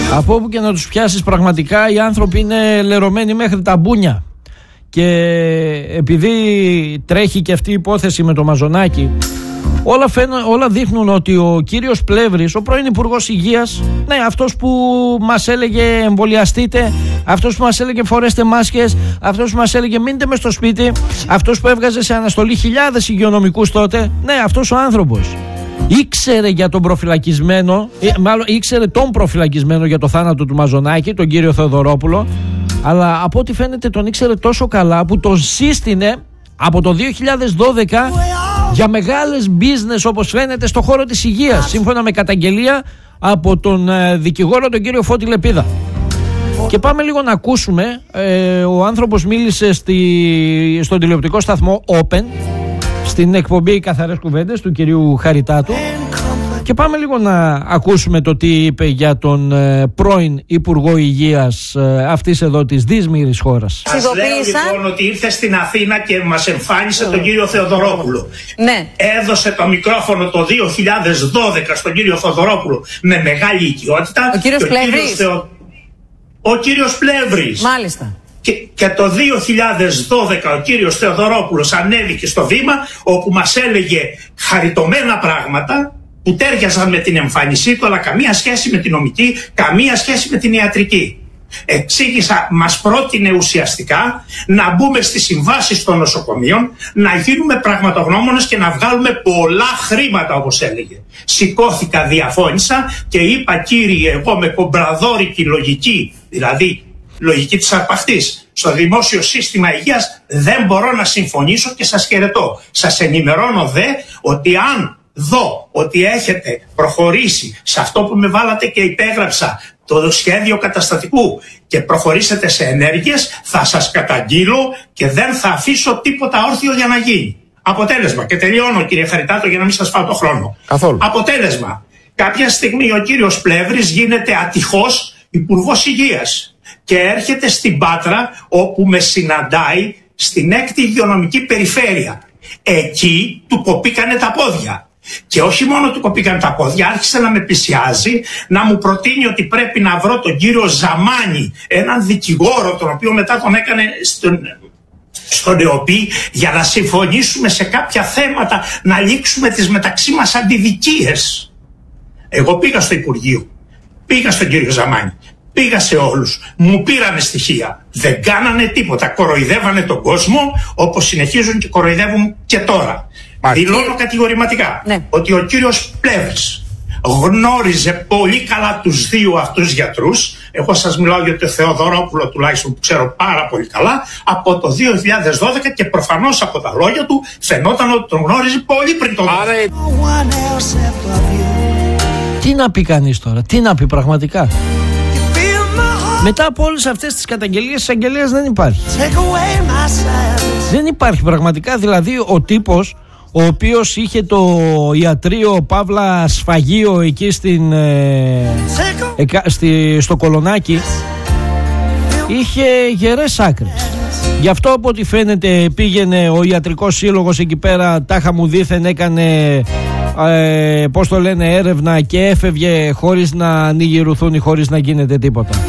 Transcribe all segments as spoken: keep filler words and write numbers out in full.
Από όπου και να τους πιάσεις, πραγματικά οι άνθρωποι είναι λερωμένοι μέχρι τα μπούνια. Και επειδή τρέχει και αυτή η υπόθεση με το Μαζονάκι, όλα, φαίνω, όλα δείχνουν ότι ο κύριος Πλεύρης, ο πρώην Υπουργός Υγείας, ναι, αυτός που μας έλεγε εμβολιαστείτε, αυτός που μας έλεγε φορέστε μάσκες, αυτός που μας έλεγε μείνετε μες στο σπίτι, αυτός που έβγαζε σε αναστολή χιλιάδες υγειονομικούς τότε, ναι, αυτός ο άνθρωπος ήξερε για τον προφυλακισμένο, μάλλον ήξερε τον προφυλακισμένο για το θάνατο του Μαζονάκη, τον κύριο Θεοδωρόπουλο, αλλά από ό,τι φαίνεται τον ήξερε τόσο καλά που τον σύστηνε από το δύο χιλιάδες δώδεκα για μεγάλες business, όπως φαίνεται, στο χώρο της υγείας, σύμφωνα με καταγγελία από τον δικηγόρο τον κύριο Φώτη Λεπίδα. Και πάμε λίγο να ακούσουμε, ε, ο άνθρωπος μίλησε στη, στον τηλεοπτικό σταθμό Open, στην εκπομπή Καθαρές Κουβέντες του κυρίου Χαριτάτου, και πάμε λίγο να ακούσουμε το τι είπε για τον ε, πρώην Υπουργό Υγείας ε, αυτής εδώ της δύσμηρης χώρας. Σας λέω λοιπόν ότι ήρθε στην Αθήνα και μας εμφάνισε oh. τον κύριο Θεοδωρόπουλο. Ναι. Έδωσε το μικρόφωνο το δύο χιλιάδες δώδεκα στον κύριο Θεοδωρόπουλο με μεγάλη οικειότητα. Ο κύριος Πλεύρης. Θεο... Ο κύριος Πλεύρης. Μάλιστα. Και, και το δύο χιλιάδες δώδεκα ο κύριος Θεοδωρόπουλος ανέβηκε στο βήμα, όπου μας έλεγε χαριτωμένα πράγματα που τέριαζαν με την εμφάνισή του, αλλά καμία σχέση με την νομική, καμία σχέση με την ιατρική. Εξήγησα, μας πρότεινε ουσιαστικά να μπούμε στις συμβάσεις των νοσοκομείων, να γίνουμε πραγματογνώμονες και να βγάλουμε πολλά χρήματα, όπως έλεγε. Σηκώθηκα, διαφώνησα και είπα, κύριε, εγώ με κομπραδόρικη λογική, δηλαδή λογική της αρπαχτής, στο δημόσιο σύστημα υγείας δεν μπορώ να συμφωνήσω και σας χαιρετώ. Σας ενημερώνω δε ότι αν δω ότι έχετε προχωρήσει σε αυτό που με βάλατε και υπέγραψα, το σχέδιο καταστατικού, και προχωρήσετε σε ενέργειες, θα σας καταγγείλω και δεν θα αφήσω τίποτα όρθιο για να γίνει. Αποτέλεσμα, και τελειώνω κύριε Χαριτάτο για να μην σας φάω το χρόνο. Καθόλου. Αποτέλεσμα, κάποια στιγμή ο κύριος Πλεύρης γίνεται ατυχώς Υπουργός Υγείας και έρχεται στην Πάτρα, όπου με συναντάει στην έκτη υγειονομική περιφέρεια. Εκεί του κοπήκανε τα πόδια. Και όχι μόνο του κοπήκανε τα πόδια, άρχισε να με πλησιάζει, να μου προτείνει ότι πρέπει να βρω τον κύριο Ζαμάνη, έναν δικηγόρο, τον οποίο μετά τον έκανε στον, στον ΕΟΠΗ, για να συμφωνήσουμε σε κάποια θέματα, να λήξουμε τις μεταξύ μας αντιδικίες. Εγώ πήγα στο Υπουργείο, πήγα στον κύριο Ζαμάνη, πήγα σε όλους, μου πήρανε στοιχεία, δεν κάνανε τίποτα, κοροϊδεύανε τον κόσμο όπως συνεχίζουν και κοροϊδεύουν και τώρα. Μάλιστα. Δηλώνω κατηγορηματικά ναι. ότι ο κύριος Πλεύρης γνώριζε πολύ καλά τους δύο αυτούς γιατρούς. Εγώ σας μιλάω για τον Θεοδωρόπουλο, τουλάχιστον, που ξέρω πάρα πολύ καλά, από το δύο χιλιάδες δώδεκα, και προφανώς από τα λόγια του φαινόταν ότι τον γνώριζε πολύ πριν το δώδεκα. Άρα... Τι να πει κανείς τώρα, τι να πει πραγματικά. Μετά από όλες αυτές τις καταγγελίες, της αγγελίας δεν υπάρχει. Δεν υπάρχει πραγματικά, δηλαδή ο τύπος ο οποίος είχε το ιατρείο Παύλα σφαγείο εκεί στην, ε, ε, στη, στο Κολονάκι, είχε γερές άκρες. Γι' αυτό από ό,τι φαίνεται πήγαινε ο ιατρικός σύλλογος εκεί πέρα, τάχα μου δήθεν έκανε ε, πώς το λένε, έρευνα, και έφευγε χωρίς να ανοιγηρουθούν ή χωρίς να γίνεται τίποτα.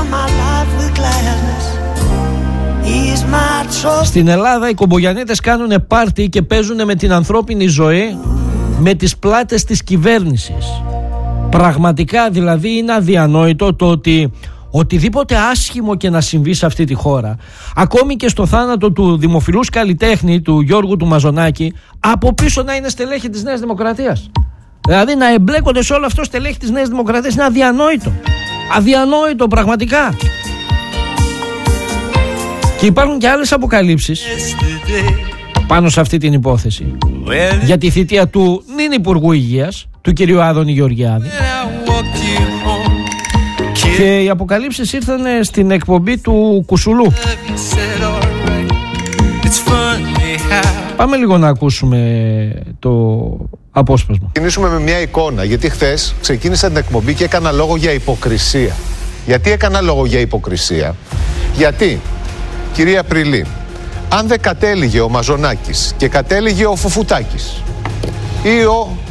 Στην Ελλάδα οι κομπογιανίτες κάνουν πάρτι και παίζουν με την ανθρώπινη ζωή, με τις πλάτες της κυβέρνησης. Πραγματικά δηλαδή είναι αδιανόητο το ότι οτιδήποτε άσχημο και να συμβεί σε αυτή τη χώρα, ακόμη και στο θάνατο του δημοφιλούς καλλιτέχνη του Γιώργου του Μαζονάκη, από πίσω να είναι στελέχη της Νέας Δημοκρατίας. Δηλαδή να εμπλέκονται σε όλο αυτό στελέχη της Νέας Δημοκρατίας είναι αδιανόητο. Αδιανόητο πραγματικά. Και υπάρχουν και άλλες αποκαλύψεις πάνω σε αυτή την υπόθεση για τη θητεία του νυν Υπουργού Υγείας, του κυρίου Άδωνη Γεωργιάδη. Και οι αποκαλύψεις ήρθαν στην εκπομπή του Κουσουλού. Πάμε λίγο να ακούσουμε το απόσπασμα. Ξεκινήσουμε με μια εικόνα, γιατί χθες ξεκίνησα την εκπομπή και έκανα λόγο για υποκρισία. Γιατί έκανα λόγο για υποκρισία? Γιατί, κυρία Πριλή, αν δεν κατέληγε ο Μαζονάκης και κατέληγε ο Φουφουτάκης ή ο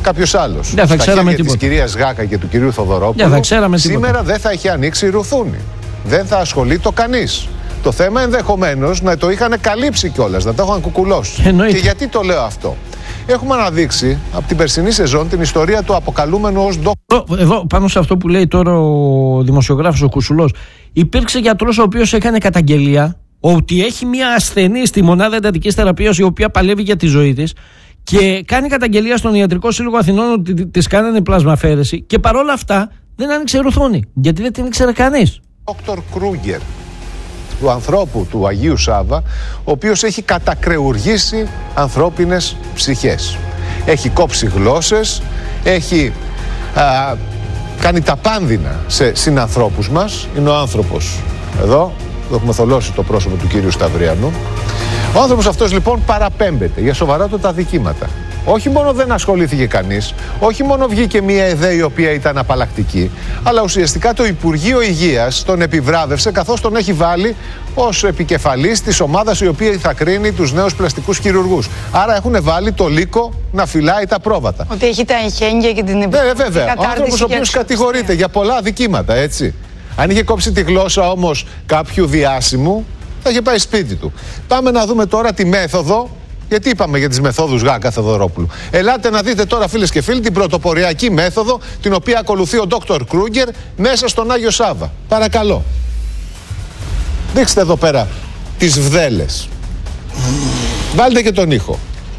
κάποιος άλλος δεν θα στα χέρια της κυρίας Γάκα και του κυρίου Θοδωρόπουλου, δεν θα ξέραμε σήμερα τίποτα. δεν θα είχε ανοίξει ρουθούνη. Δεν θα ασχολεί το κανείς. Το θέμα ενδεχομένως να το είχαν καλύψει κιόλας, να το είχαν κουκουλώσει. Εννοείται. Και γιατί το λέω αυτό? Έχουμε αναδείξει από την περσινή σεζόν την ιστορία του αποκαλούμενου ως ντόκτορ. Εδώ, πάνω σε αυτό που λέει τώρα ο δημοσιογράφος ο Κουσουλός, υπήρξε γιατρός ο οποίος έκανε καταγγελία ότι έχει μια ασθενή στη μονάδα εντατικής θεραπείας η οποία παλεύει για τη ζωή της και κάνει καταγγελία στον Ιατρικό Σύλλογο Αθηνών ότι της κάνανε πλασμαφαίρεση και παρόλα αυτά δεν άνοιξε ρουθούνη. Γιατί δεν την ήξερε κανείς. Δόκτωρ Κρούγκερ, του ανθρώπου του Αγίου Σάβα, ο οποίος έχει κατακρεουργήσει ανθρώπινες ψυχές. Έχει κόψει γλώσσες, έχει α, κάνει τα πάνδυνα σε συνανθρώπους μας. Είναι ο άνθρωπος εδώ, το έχουμε θολώσει το πρόσωπο του κύριου Σταυριανού. Ο άνθρωπος αυτός λοιπόν παραπέμπεται για σοβαρότατα δικήματα. Όχι μόνο δεν ασχολήθηκε κανείς, όχι μόνο βγήκε μια ιδέα η οποία ήταν απαλλακτική, αλλά ουσιαστικά το Υπουργείο Υγείας τον επιβράβευσε καθώς τον έχει βάλει ως επικεφαλής της ομάδας η οποία θα κρίνει τους νέους πλαστικούς χειρουργούς. Άρα έχουν βάλει το λύκο να φυλάει τα πρόβατα. Ότι έχει τα εχέγγυα και την επιστημονική κατάρτιση. Βέβαια, ο άνθρωπος ο οποίος κατηγορείται για πολλά δικήματα, έτσι. Αν είχε κόψει τη γλώσσα όμως κάποιου διάσημου, θα είχε πάει σπίτι του. Πάμε να δούμε τώρα τη μέθοδο. Γιατί είπαμε για τις μεθόδους Γάκα Θοδωρόπουλου. Ελάτε να δείτε τώρα, φίλες και φίλοι, την πρωτοποριακή μέθοδο την οποία ακολουθεί ο ντόκτορ Κρούγκερ μέσα στον Άγιο Σάβα. Παρακαλώ. Δείξτε εδώ πέρα τις βδέλες. Βάλτε και τον ήχο.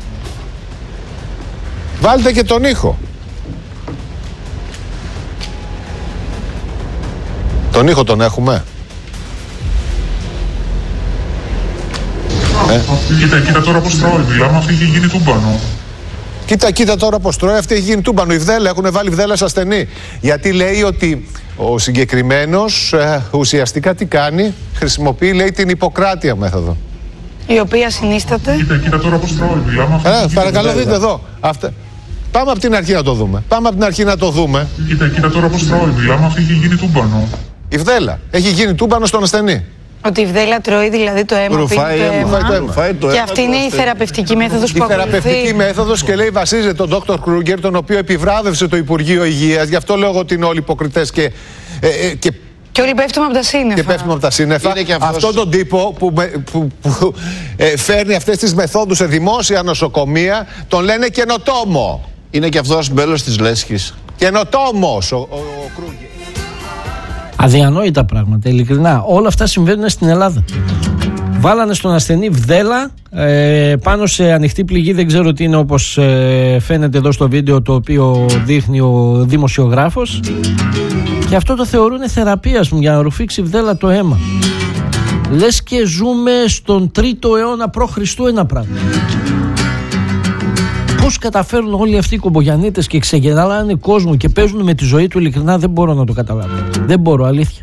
Βάλτε και τον ήχο. Τον ήχο τον έχουμε. Ε. Κοίτα, κοίτα τώρα πως τρώει, μιλάμε, αυτή έχει γίνει τούμπανο. Κοίτα, κοίτα τώρα πως τρώει, αυτή έχει γίνει τούμπανο. Η βδέλα, έχουν βάλει βδέλα σε ασθενή. Γιατί λέει ότι ο συγκεκριμένος ε, ουσιαστικά τι κάνει, χρησιμοποιεί, λέει, την Ιπποκράτεια μέθοδο. Η οποία συνίσταται. Κοίτα, κοίτα τώρα πως τρώει, μιλάμε. Ε, παρακαλώ, δείτε εδώ. Αυτά. Πάμε από την αρχή να το δούμε. Πάμε από την αρχή να το δούμε. Κοίτα, κοίτα τώρα πως τρώει, μιλάμε, αυτή έχει γίνει τούμπανο. Η βδέλα έχει γίνει τούμπανο στον ασθενή. Ότι η βδέλα τρώει δηλαδή το αίμα, Ρουφάει πίνει το αίμα. Ρουφάει το Και αίμα αυτή είναι η θεραπευτική μέθοδος που Η ακολουθεί. θεραπευτική μέθοδος και λέει βασίζεται τον ντόκτορ Κρούγκερ, τον οποίο επιβράβευσε το Υπουργείο Υγείας. Γι' αυτό λέω ότι είναι όλοι υποκριτές και, ε, ε, και Και όλοι πέφτουμε από τα σύννεφα. Και πέφτουμε από τα σύννεφα. Αυτός... Αυτόν τον τύπο που, που, που ε, φέρνει αυτές τις μεθόδους σε δημόσια νοσοκομεία τον λένε καινοτόμο. Είναι και αυτός μέλος της Λέσχης. Καινοτόμος ο, ο, ο Κρούγκερ. Αδιανόητα πράγματα, ειλικρινά. Όλα αυτά συμβαίνουν στην Ελλάδα. Βάλανε στον ασθενή βδέλα ε, πάνω σε ανοιχτή πληγή, δεν ξέρω τι είναι, όπως ε, φαίνεται εδώ στο βίντεο το οποίο δείχνει ο δημοσιογράφος, και αυτό το θεωρούν θεραπεία, ας πούμε, για να ρουφήξει βδέλα το αίμα. Λες και ζούμε στον τρίτο αιώνα π.Χ. ένα πράγμα. Πώς καταφέρουν όλοι αυτοί οι κομπογιανίτες και ξεγελάνε κόσμο και παίζουν με τη ζωή του, ειλικρινά δεν μπορώ να το καταλάβω. Δεν μπορώ, αλήθεια.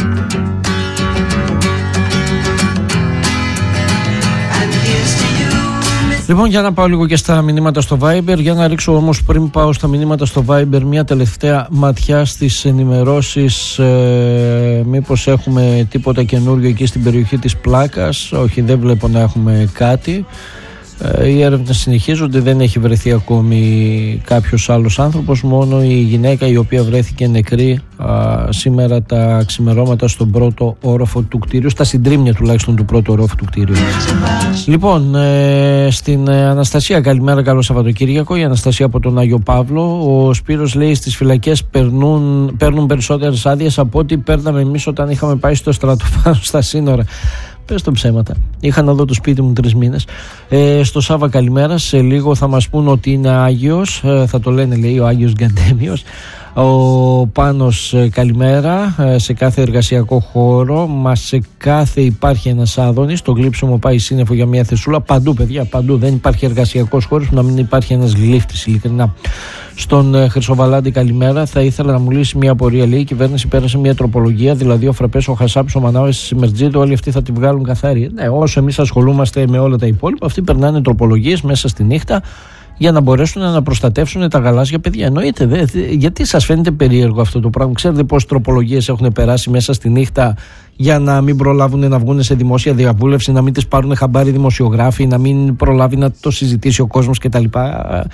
Λοιπόν, για να πάω λίγο και στα μηνύματα στο Viber, για να ρίξω όμως πριν πάω στα μηνύματα στο Viber μια τελευταία ματιά στις ενημερώσεις, ε, μήπως έχουμε τίποτα καινούριο εκεί στην περιοχή της Πλάκας. Όχι, δεν βλέπω να έχουμε κάτι. Ε, οι έρευνες συνεχίζονται, δεν έχει βρεθεί ακόμη κάποιος άλλος άνθρωπος, μόνο η γυναίκα η οποία βρέθηκε νεκρή α, σήμερα τα ξημερώματα στον πρώτο όροφο του κτίριου, στα συντρίμμια τουλάχιστον του πρώτου όροφου του κτίριου. Λοιπόν, ε, στην ε, Αναστασία, καλημέρα, καλό Σαββατοκύριακο. Η Αναστασία από τον Άγιο Παύλο. Ο Σπύρος λέει στις φυλακές περνούν, παίρνουν περισσότερες άδειες από ό,τι παίρναμε εμείς όταν είχαμε πάει στο στρατό πάνω στα σύνορα. Πες το ψέματα. Είχα να δω το σπίτι μου τρεις μήνες. Ε, στο Σάβα, καλημέρα. Σε λίγο θα μας πούν ότι είναι Άγιος. Ε, θα το λένε, λέει, ο Άγιος Γκαντέμιος. Ο Πάνος, ε, καλημέρα. Ε, σε κάθε εργασιακό χώρο, μα σε κάθε υπάρχει ένας άδωνης. Το γλύψιμο πάει σύννεφο για μια θεσούλα. Παντού, παιδιά, παντού. Δεν υπάρχει εργασιακός χώρος που να μην υπάρχει ένας γλύφτης, ειλικρινά. Στον ε, Χρυσοβαλάντη, καλημέρα. Θα ήθελα να μου λύσει μια απορία. Λέει: η κυβέρνηση πέρασε μια τροπολογία, δηλαδή ο Φραπές, ο Χασάπης, ο Μανάος, η Μερτζίδο, όλοι αυτοί θα τη βγάλουν καθαρή. Ναι, όσο εμείς ασχολούμαστε με όλα τα υπόλοιπα, αυτοί περνάνε τροπολογίες μέσα στη νύχτα για να μπορέσουν να προστατεύσουν τα γαλάζια παιδιά. Εννοείται, δε, γιατί σας φαίνεται περίεργο αυτό το πράγμα? Ξέρετε πόσες τροπολογίες έχουν περάσει μέσα στη νύχτα για να μην προλάβουν να βγουν σε δημόσια διαβούλευση, να μην τις πάρουν χαμπάρι δημοσιογράφοι, να μην προλάβει να το συζητήσει ο κόσμος κτλ.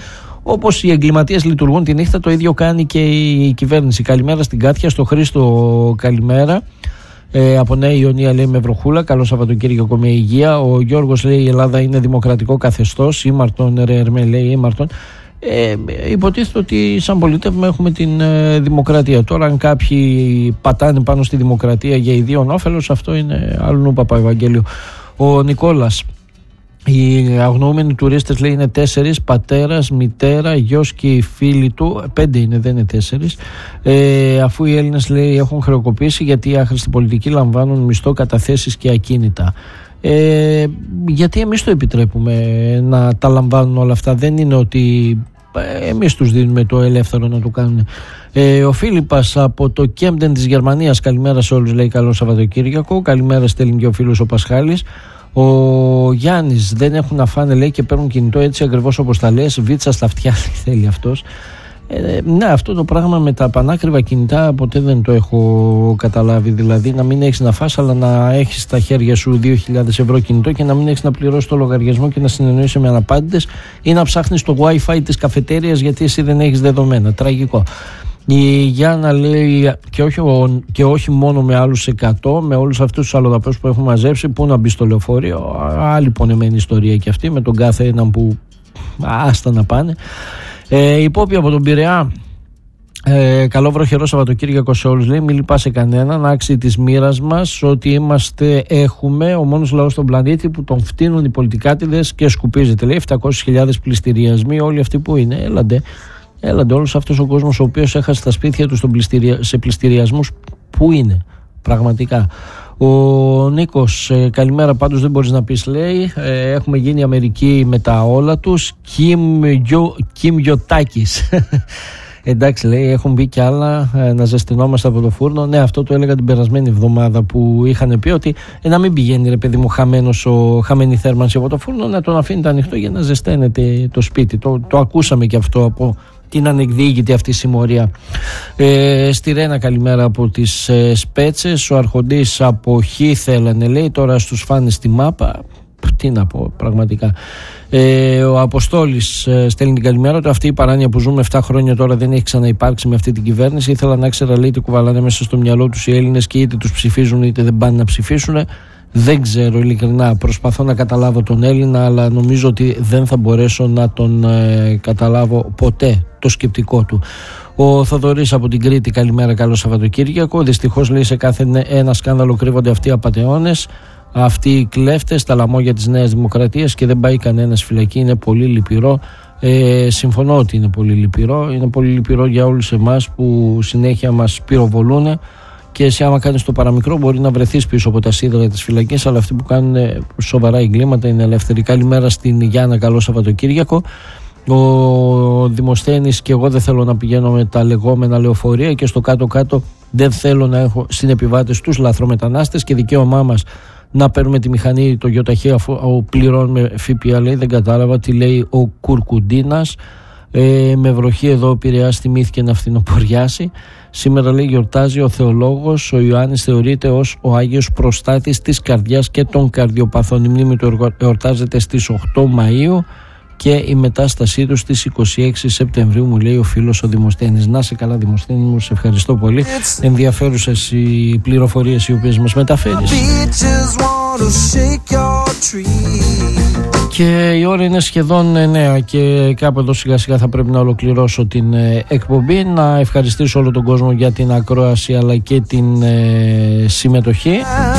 Όπως οι εγκληματίες λειτουργούν τη νύχτα, το ίδιο κάνει και η κυβέρνηση. Καλημέρα στην Κάτια, στο Χρήστο καλημέρα. Ε, από Νέα Ιωνία λέει με βροχούλα. Καλό Σαββατοκύριακο με υγεία. Ο Γιώργος λέει η Ελλάδα είναι δημοκρατικό καθεστώς. Ήμαρτον, ρε Ερμέ λέει ήμαρτον. Ε, υποτίθεται ότι σαν πολίτευμα έχουμε την ε, δημοκρατία. Τώρα αν κάποιοι πατάνε πάνω στη δημοκρατία για ιδίων όφελος, αυτό είναι άλλου Παπαευαγγέλιο. Ο Νικόλας, οι αγνοούμενοι τουρίστες λέει είναι τέσσερις, πατέρας, μητέρα, γιος και οι φίλοι του. Πέντε είναι, δεν είναι τέσσερις. Ε, αφού οι Έλληνες λέει έχουν χρεοκοπήσει γιατί οι άχρηστοι πολιτικοί λαμβάνουν μισθό, καταθέσεις και ακίνητα. Ε, γιατί εμείς το επιτρέπουμε να τα λαμβάνουν όλα αυτά? Δεν είναι ότι εμείς τους δίνουμε το ελεύθερο να το κάνουν. Ε, ο Φίλιππας από το Κέμπτεν της Γερμανίας, καλημέρα σε όλους λέει, καλό Σαββατοκύριακο. Καλημέρα στέλνει και ο φίλος ο Πασχάλης. Ο Γιάννης, δεν έχουν να φάνε λέει και παίρνουν κινητό έτσι ακριβώς όπως τα λες. Βίτσα στα αυτιά θέλει αυτός. Ε, ναι, αυτό το πράγμα με τα πανάκριβα κινητά ποτέ δεν το έχω καταλάβει. Δηλαδή να μην έχεις να φας, αλλά να έχεις στα χέρια σου δύο χιλιάδες ευρώ κινητό και να μην έχεις να πληρώσεις το λογαριασμό και να συνεννοείσαι με αναπάντητες ή να ψάχνεις το Wi-Fi της καφετέριας γιατί εσύ δεν έχεις δεδομένα. Τραγικό. Η Γιάννα λέει και όχι, και όχι μόνο με άλλους εκατό, με όλους αυτούς τους αλλοδαπούς που έχουν μαζέψει, πού να μπει στο λεωφορείο. Άλλη πονεμένη ιστορία και αυτή με τον κάθε έναν που άστα να πάνε. Ε, η Πόπη από τον Πειραιά, ε, καλό βροχερό Σαββατοκύριακο σε όλους λέει, μην λυπάσαι κανέναν, άξιοι της μοίρας μας, ότι είμαστε έχουμε ο μόνος λαός στον πλανήτη που τον φτύνουν οι πολιτικάτιδες και σκουπίζεται λέει. επτακόσιες χιλιάδες πληστηριασμοί, όλοι αυτοί που είναι, έλαντε έλαντε όλος αυτός ο κόσμος ο οποίος έχασε τα σπίτια του στον πληστηρια... σε πληστηριασμούς, που είναι πραγματικά. Ο Νίκος, ε, καλημέρα, πάντως δεν μπορείς να πεις λέει, ε, έχουμε γίνει Αμερική με τα όλα τους. Κιμ Γιωτάκης. Εντάξει λέει, έχουν μπει κι άλλα, ε, να ζεστηνόμαστε από το φούρνο. Ναι, αυτό το έλεγα την περασμένη εβδομάδα που είχαν πει ότι ε, να μην πηγαίνει ρε παιδί μου χαμένος ο, χαμένη θέρμανση από το φούρνο, να τον αφήνετε ανοιχτό για να ζεσταίνεται το σπίτι. Το, το ακούσαμε κι αυτό από την ανεκδίκητη αυτή συμμορία. Ε, στη Ρένα καλημέρα από τις ε, Σπέτσες. Ο Αρχοντής από Χ θέλανε λέει, τώρα στους φάνε στη μάπα. Τι να πω πραγματικά. Ε, ο Αποστόλης ε, στέλνει την καλημέρα του. Αυτή η παράνοια που ζούμε επτά χρόνια τώρα δεν έχει ξαναυπάρξει με αυτή την κυβέρνηση. Ήθελα να ξέρα λέει τι κουβαλάνε μέσα στο μυαλό τους οι Έλληνες και είτε τους ψηφίζουν είτε δεν πάνε να ψηφίσουν. Δεν ξέρω ειλικρινά, προσπαθώ να καταλάβω τον Έλληνα, αλλά νομίζω ότι δεν θα μπορέσω να τον ε, καταλάβω ποτέ το σκεπτικό του. Ο Θοδωρής από την Κρήτη, καλημέρα, καλό Σαββατοκύριακο. Δυστυχώς λέει σε κάθε ένα σκάνδαλο κρύβονται αυτοί οι απατεώνες, αυτοί οι κλέφτες, τα λαμόγια της Νέας Δημοκρατίας και δεν πάει κανένας φυλακή. Είναι πολύ λυπηρό. Ε, συμφωνώ ότι είναι πολύ λυπηρό. Είναι πολύ λυπηρό για όλους εμάς που συνέχεια μας πυροβολούν. Και εσύ άμα κάνεις το παραμικρό μπορεί να βρεθείς πίσω από τα σίδερα της φυλακής, αλλά αυτοί που κάνουν σοβαρά εγκλήματα είναι ελεύθεροι. Καλημέρα στην Γιάννα, καλό Σαββατοκύριακο. Ο Δημοσθένης, και εγώ δεν θέλω να πηγαίνω με τα λεγόμενα λεωφορεία και στο κάτω-κάτω δεν θέλω να έχω συνεπιβάτες τους λαθρομετανάστες και δικαίωμά μας να παίρνουμε τη μηχανή το γιοταχή αφού πληρώνουμε ΦΠΑ λέει. Δεν κατάλαβα τι λέει ο Κουρκουντίνας. Ε, με βροχή εδώ Πειραιά θυμήθηκε να φθινοποριάσει. Σήμερα λέει γιορτάζει ο θεολόγος ο Ιωάννης, θεωρείται ως ο Άγιος Προστάτης της καρδιάς και των καρδιοπαθών. Η μνήμη του εορτάζεται στις οκτώ Μαΐου και η μετάστασή του στις είκοσι έξι Σεπτεμβρίου, μου λέει ο φίλος ο Δημοσθένης. Να σε καλά Δημοσθένη μου, σε ευχαριστώ πολύ. Ενδιαφέρουσες οι πληροφορίες οι οποίες μας μεταφέρεις. Και η ώρα είναι σχεδόν εννέα και κάπου εδώ σιγά σιγά θα πρέπει να ολοκληρώσω την ε, εκπομπή. Να ευχαριστήσω όλο τον κόσμο για την ακρόαση αλλά και την ε, συμμετοχή.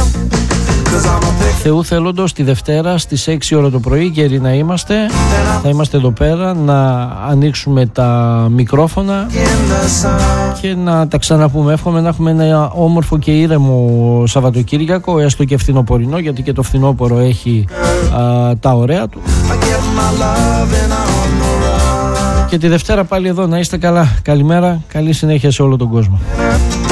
Θεού θέλοντος τη Δευτέρα στις έξι ώρα το πρωί, γεροί να είμαστε, θα είμαστε εδώ πέρα να ανοίξουμε τα μικρόφωνα και να τα ξαναπούμε. Εύχομαι να έχουμε ένα όμορφο και ήρεμο Σαββατοκύριακο, έστω και φθινοπορεινό, γιατί και το φθινόπωρο έχει α, τα ωραία του. Και τη Δευτέρα πάλι εδώ, να είστε καλά. Καλημέρα, καλή συνέχεια σε όλο τον κόσμο.